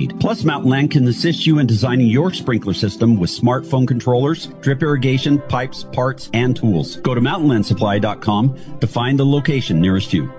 need. Plus, Mountain Land can assist you in designing your sprinkler system with smartphone controllers, drip irrigation, pipes, parts, and tools. Go to mountainlandsupply.com to find the location nearest you.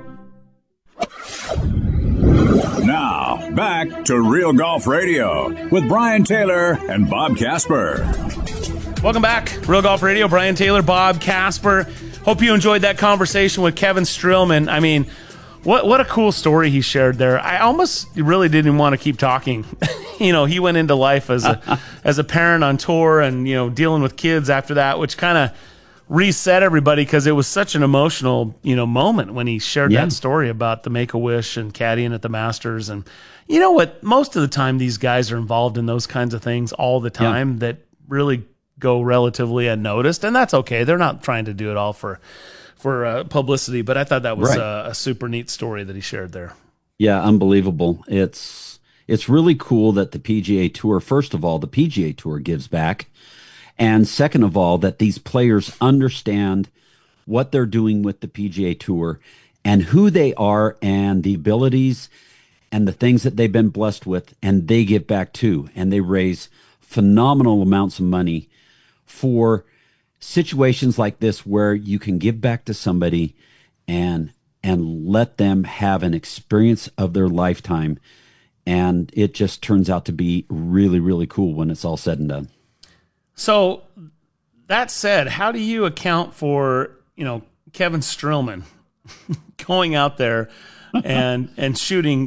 Now, back to Real Golf Radio with Brian Taylor and Bob Casper. Welcome back. Real Golf Radio, Brian Taylor, Bob Casper. Hope you enjoyed that conversation with Kevin Streelman. I mean, what a cool story he shared there. I almost really didn't want to keep talking. He went into life as a parent on tour and, dealing with kids after that, which kind of reset everybody because it was such an emotional, moment when he shared that story about the Make-A-Wish and caddying at the Masters. And you know what? Most of the time these guys are involved in those kinds of things all the time that really go relatively unnoticed, and that's okay. They're not trying to do it all for publicity, but I thought that was a super neat story that he shared there. Yeah, unbelievable. It's really cool that the PGA Tour, first of all, the PGA Tour gives back. And second of all, that these players understand what they're doing with the PGA Tour and who they are and the abilities and the things that they've been blessed with, and they give back too. And they raise phenomenal amounts of money for situations like this where you can give back to somebody and let them have an experience of their lifetime. And it just turns out to be really, really cool when it's all said and done. So that said, how do you account for, Kevin Streelman going out there and shooting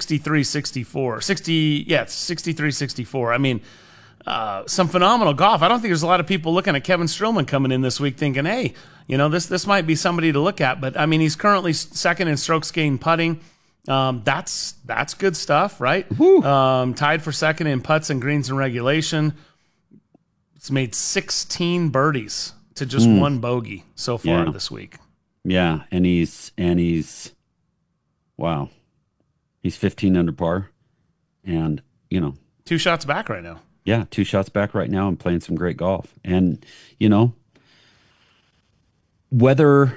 63-64? I mean, some phenomenal golf. I don't think there's a lot of people looking at Kevin Streelman coming in this week thinking, hey, this might be somebody to look at. But I mean, he's currently second in strokes gained putting. That's good stuff, right? Tied for second in putts and greens in regulation. It's made 16 birdies to just one bogey so far this week. Yeah, and he's wow. He's 15 under par and, 2 shots back right now. Yeah, 2 shots back right now and playing some great golf. And, whether,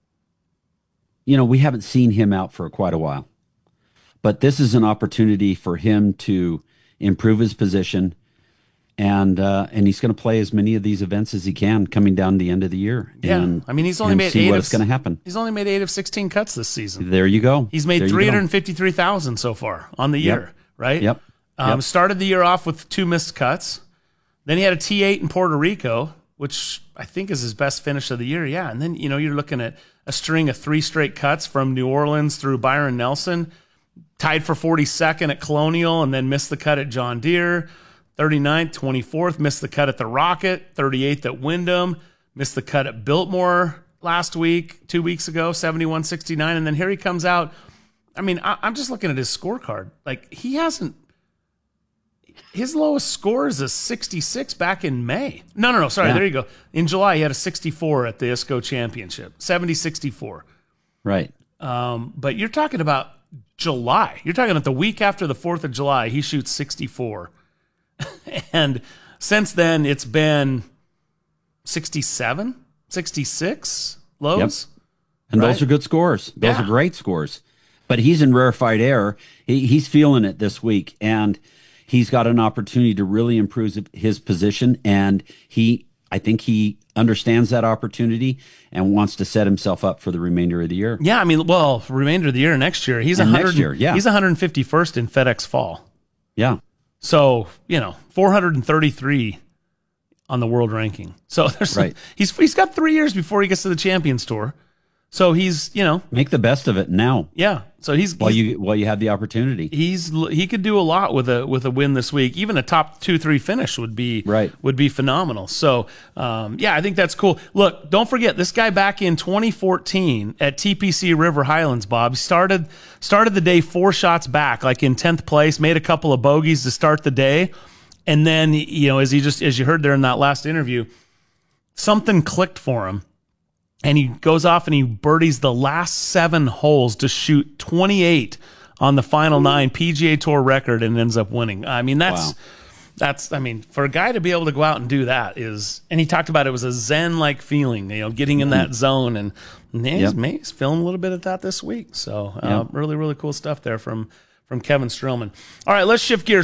we haven't seen him out for quite a while, but this is an opportunity for him to improve his position. And he's going to play as many of these events as he can coming down the end of the year. Yeah, and, I mean, he's only made see what's going to happen. He's only made 8 of 16 cuts this season. There you go. He's made $353,000 so far on the year, right? Yep. Started the year off with 2 missed cuts. Then he had a T8 in Puerto Rico, which I think is his best finish of the year. Yeah, and then you're looking at a string of 3 straight cuts from New Orleans through Byron Nelson, tied for 42nd at Colonial, and then missed the cut at John Deere. 39th, 24th, missed the cut at the Rocket, 38th at Wyndham, missed the cut at Biltmore last week, 2 weeks ago, 71-69, and then here he comes out. I mean, I'm just looking at his scorecard. Like, his lowest score is a 66 back in May. No, sorry, there you go. In July, he had a 64 at the ISCO Championship, 70-64. Right. But you're talking about July. You're talking about the week after the 4th of July, he shoots 64. And since then, it's been 67, 66 lows. Yep. And those are good scores. Those are great scores. But he's in rarefied air. He's feeling it this week. And he's got an opportunity to really improve his position. And I think he understands that opportunity and wants to set himself up for the remainder of the year. Yeah, I mean, remainder of the year, next year. He's 151st in FedEx Fall. Yeah. So, 433 on the world ranking. So he's got 3 years before he gets to the Champions Tour. So he's, make the best of it now. Yeah. So while you have the opportunity. He could do a lot with a win this week. Even a top 2-3 finish would be phenomenal. So, I think that's cool. Look, don't forget this guy back in 2014 at TPC River Highlands, Bob, started the day 4 shots back, like in 10th place, made a couple of bogeys to start the day. And then, as you heard there in that last interview, something clicked for him. And he goes off and he birdies the last 7 holes to shoot 28 on the final 9 PGA Tour record and ends up winning. I mean, that's for a guy to be able to go out and do that and he talked about it was a Zen-like feeling, getting in that zone, and he's feeling a little bit of that this week. So really, really cool stuff there from Kevin Streelman. All right, let's shift gears.